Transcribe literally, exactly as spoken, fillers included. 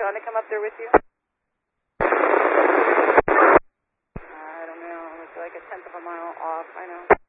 Sean to come up there with you? I don't know. It's like a tenth of a mile off. I know.